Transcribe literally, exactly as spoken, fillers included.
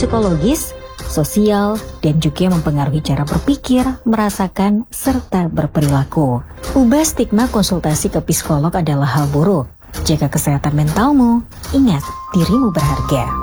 psikologis, sosial, dan juga mempengaruhi cara berpikir, merasakan, serta berperilaku. Ubah stigma konsultasi ke psikolog adalah hal buruk. Jaga kesehatan mentalmu, ingat dirimu berharga.